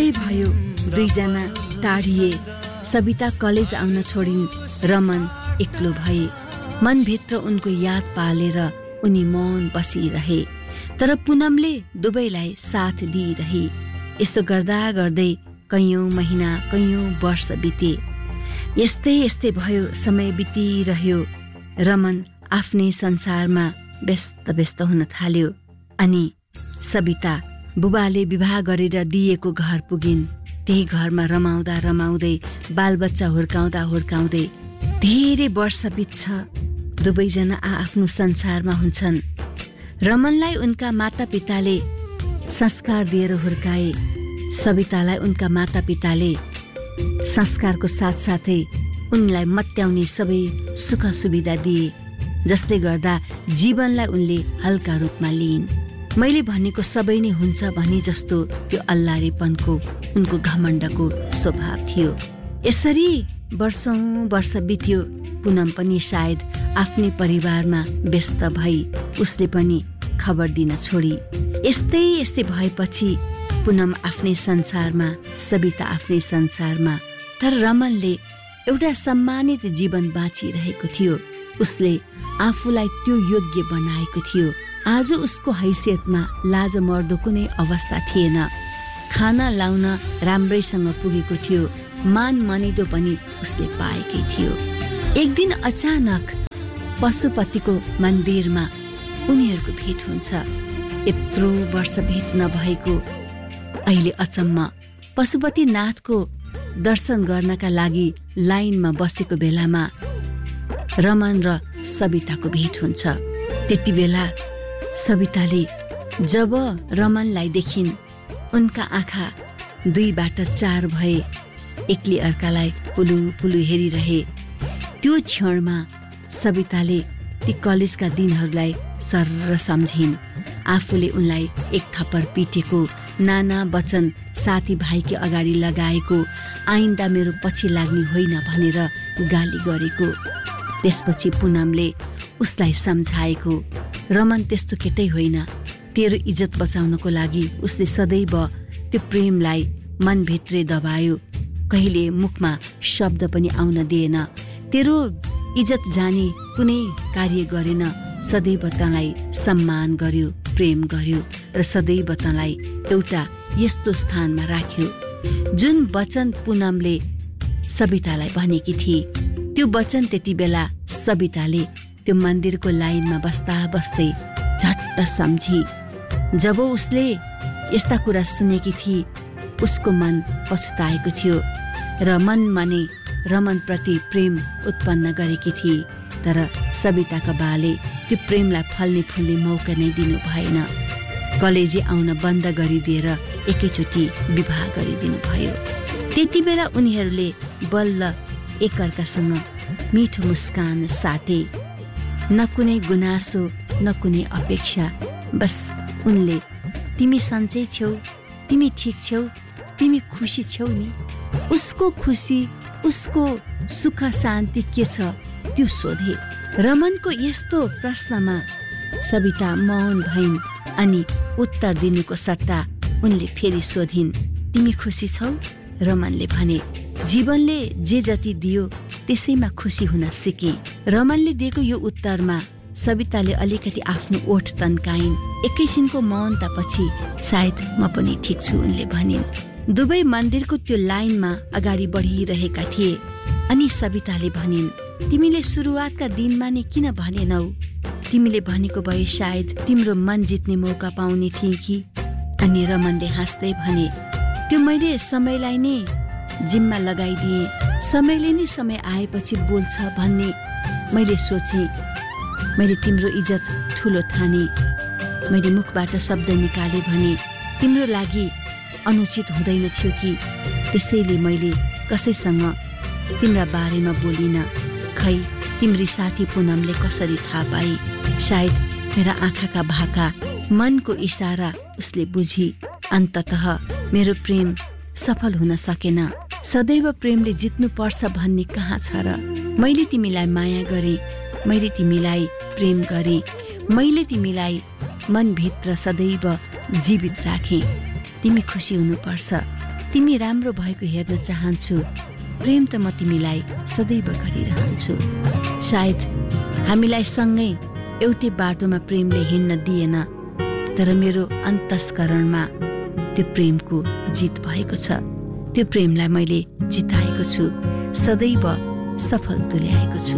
के भयो, दुईजना टाढिए। सबिता कलेज आउन छोडिन्, रमन एक्लो भए। मनभित्र उनको याद पालेर उनी मौन बसिरहे, तर पुनमले दुवैलाई साथ दिइरहे। यस्तो गर्दा गर्दै कैयौं महिना, कैयौं वर्ष बिते। यस्तै यस्तै भयो, समय बितिरह्यो। रमन आफ्नै संसारमा व्यस्त हुन थाल्यो। अनि सबिता बुबाले विवाह गरेर दिएको घर पुगिन्। त्यही घरमा रमाउँदा रमाउँदै, बालबच्चा हुर्काउँदै धेरै वर्ष बित्छ। दुवैजना आफ्नो संसारमा हुन्छन्। रमनलाई उनका मातापिताले संस्कार दिएर हुर्काए। सबितालाई उनका मातापिताले संस्कारको साथसाथै उनलाई मत्याउने सबै सुख सुविधा दिए, जसले गर्दा जीवनलाई उनले हल्का रूपमा लिइन्। मैले भनेको सबै नै हुन्छ भने जस्तो त्यो अल्लारेपनको, उनको घमण्डको स्वभाव थियो। यसरी वर्षौं वर्ष बित्यो। पुनम पनि सायद आफ्नै परिवारमा व्यस्त भई उसले पनि खबर दिन छोडी। यस्तै यस्तै भएपछि पुनम आफ्नै संसारमा, सबिता आफ्नै संसारमा। तर रमनले एउटा सम्मानित जीवन बाँचिरहेको थियो। उसले आफूलाई त्यो योग्य बनाएको थियो। आज उसको हैसियतमा लाज मर्दो कुनै अवस्था थिएन। खाना लाउन राम्रैसँग पुगेको थियो। मान मनिदो पनि उसले पाएकै थियो। एक दिन अचानक पशुपतिको मन्दिरमा उनीहरूको भेट हुन्छ। यत्रो वर्ष भेट नभएको अहिले अचम्म। पशुपतिनाथको दर्शन गर्नका लागि लाइनमा बसेको बेलामा रमन र सबिताको भेट हुन्छ। त्यति बेला सबिताले जब रमनलाई देखिन्, उनका आँखा दुईबाट चार भए, एकले अर्कालाई पुलु पुलु हेरिरहे। त्यो क्षणमा सबिताले ती कलेजका दिनहरूलाई सरर सम्झिन्। आफूले उनलाई एक थप्पड पिटेको, नाना वचन साथीभाइकै अगाडि लगाएको, आइन्दा मेरो पछि लाग्ने होइन भनेर गाली गरेको। त्यसपछि पुनमले उसलाई सम्झाएको, रमन त्यस्तो केटै होइन। तेरो इज्जत बचाउनको लागि उसले सदैव त्यो प्रेमलाई मनभित्रै दबायो। कहिले मुखमा शब्द पनि आउन दिएन। तेरो इज्जत जाने कुनै कार्य गरेन। सदैव तँलाई सम्मान गर्यो, प्रेम गर्यो र सदैव तँलाई एउटा यस्तो स्थानमा राख्यो। जुन वचन पुनमले सबितालाई भनेकी थिए, त्यो वचन त्यति बेला सबिताले त्यो मन्दिरको लाइनमा बस्दा बस्दै झट्ट सम्झी। जब उसले यस्ता कुरा सुनेकी थिए, उसको मन पछुताएको थियो र मनमा नै रमनप्रति प्रेम उत्पन्न गरेकी थिए। तर सबिताका बाले त्यो प्रेमलाई फल्ने फुल्ने मौका नै दिनु भएन। कलेजी आउन बन्द गरिदिएर एकैचोटि विवाह गरिदिनु भयो। त्यति बेला उनीहरूले बल्ल एकअर्कासँग मिठो मुस्कान साटे। न कुनै गुनासो, न कुनै अपेक्षा। बस उनले तिमी सन्चै छेउ, तिमी ठिक छेउ, तिमी खुसी छेउ नि। उसको खुसी, उसको सुख शान्ति के छ त्यो सोधे। रमनको यस्तो प्रश्नमा सबिता मौन भइन्। अनि उत्तर दिनुको सट्टा उनले फेरि सोधिन्, तिमी खुसी छौ? रमनले भने, जीवनले जे जति दियो त्यसैमा खुसी हुन सिके। रमनले दिएको यो उत्तरमा सबिताले अलिकति आफ्नो ओठ तन्काइन्। एकैछिनको मौनतापछि, सायद म पनि ठिक छु उनले भनिन्। दुवै मन्दिरको त्यो लाइनमा अगाडि बढिरहेका थिए। अनि सबिताले भनिन्, तिमीले सुरुवातका दिनमा नै किन भनेनौ? तिमीले भनेको भए सायद तिम्रो मन जित्ने मौका पाउने थिए कि? अनि रमनले हाँस्दै भने, त्यो मैले समयलाई नै जिम्मा लगाइदिए। समयले नै समय आएपछि बोल्छ भन्ने मैले सोचे। मैले तिम्रो इज्जत ठुलो ठाने। मैले मुखबाट शब्द निकाले भने तिम्रो लागि अनुचित हुँदैन थियो कि? त्यसैले मैले कसैसँग तिम्रा बारेमा बोलिन। खै तिम्री साथी पुनमले कसरी थाहा पाई? सायद मेरा आँखाका भाका, मनको इशारा उसले बुझी। अन्ततः मेरो प्रेम सफल हुन सकेन। सदैव प्रेमले जित्नु पर्छ भन्ने कहाँ छ र? मैले तिमीलाई माया गरे, मैले तिमीलाई प्रेम गरे, मैले तिमीलाई मनभित्र सदैव जीवित राखे। तिमी खुसी हुनुपर्छ। तिमी राम्रो भएको हेर्न चाहन्छु, प्रेम त म तिमीलाई सदैव गरिरहन्छु। सायद हामीलाई सँगै एउटै बाटोमा प्रेमले हिँड्न दिएन, तर मेरो अन्तस्करणमा त्यो प्रेमको जित भएको छ। त्यो प्रेमलाई मैले जिताएको छु, सदैव सफल तुल्याएको छु।